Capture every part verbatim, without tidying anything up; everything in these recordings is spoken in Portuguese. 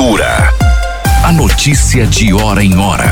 Cultura. A notícia de hora em hora.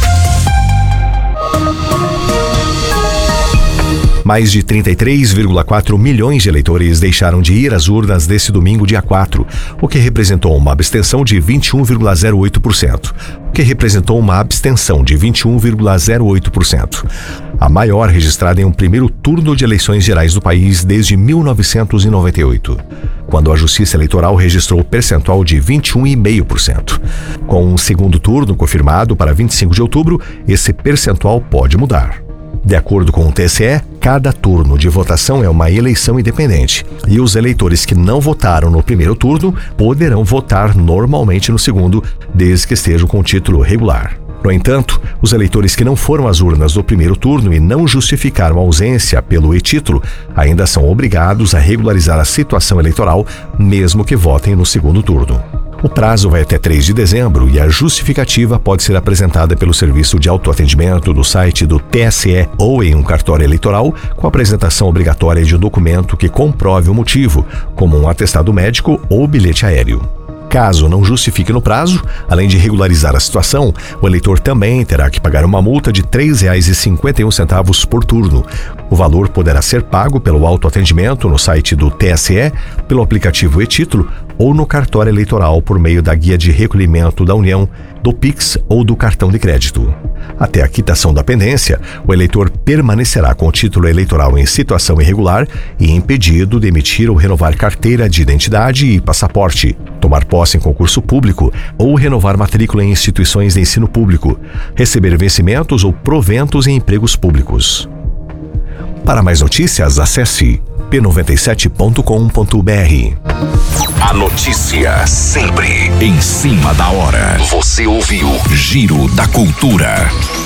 Mais de trinta e três vírgula quatro milhões de eleitores deixaram de ir às urnas neste domingo, dia quatro, o que representou uma abstenção de vinte e um vírgula zero oito por cento. O que representou uma abstenção de vinte e um vírgula zero oito por cento. A maior registrada em um primeiro turno de eleições gerais do país desde mil novecentos e noventa e oito, quando a Justiça Eleitoral registrou o percentual de vinte e um vírgula cinco por cento. Com um segundo turno confirmado para vinte e cinco de outubro, esse percentual pode mudar. De acordo com o T S E, cada turno de votação é uma eleição independente e os eleitores que não votaram no primeiro turno poderão votar normalmente no segundo, desde que estejam com título regular. No entanto, os eleitores que não foram às urnas do primeiro turno e não justificaram a ausência pelo e-título ainda são obrigados a regularizar a situação eleitoral, mesmo que votem no segundo turno. O prazo vai até três de dezembro e a justificativa pode ser apresentada pelo serviço de autoatendimento do site do T S E ou em um cartório eleitoral, com a apresentação obrigatória de um documento que comprove o motivo, como um atestado médico ou bilhete aéreo. Caso não justifique no prazo, além de regularizar a situação, o eleitor também terá que pagar uma multa de três reais e cinquenta e um centavos por turno. O valor poderá ser pago pelo autoatendimento no site do T S E, pelo aplicativo e-título ou no cartório eleitoral por meio da guia de recolhimento da União, do Pix ou do cartão de crédito. Até a quitação da pendência, o eleitor permanecerá com o título eleitoral em situação irregular e impedido de emitir ou renovar carteira de identidade e passaporte, tomar posse em concurso público ou renovar matrícula em instituições de ensino público, receber vencimentos ou proventos em empregos públicos. Para mais notícias, acesse p noventa e sete ponto com ponto b r. A notícia sempre em cima da hora. Você ouviu Giro da Cultura.